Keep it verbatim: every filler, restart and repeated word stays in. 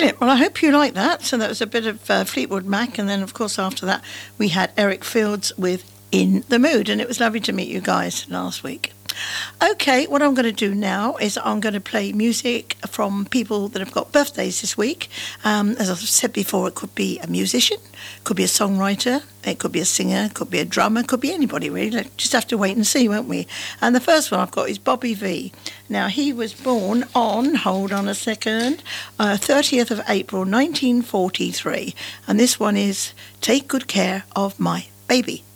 Brilliant. Well, I hope you like that. So that was a bit of uh, Fleetwood Mac. And then, of course, after that, we had Eric Fields with In the Mood. And it was lovely to meet you guys last week. Okay, what I'm going to do now is I'm going to play music from people that have got birthdays this week. Um, as I've said before, it could be a musician, could be a songwriter, it could be a singer, it could be a drummer, it could be anybody really. Like, just have to wait and see, won't we? And the first one I've got is Bobby Vee. Now, he was born on, hold on a second, uh, thirtieth of April nineteen forty-three. And this one is Take Good Care of My Baby.